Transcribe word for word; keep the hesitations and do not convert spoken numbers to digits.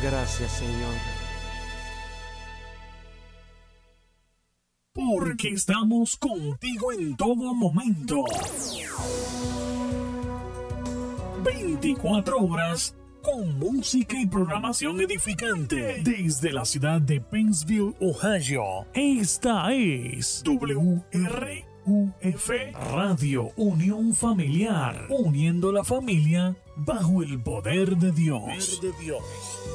Gracias, Señor. Porque estamos contigo en todo momento. veinticuatro horas con música y programación edificante. Desde la ciudad de Pennsville, Ohio. Esta es W R U F Radio Unión Familiar. Uniendo la familia bajo el poder de Dios. Poder de Dios.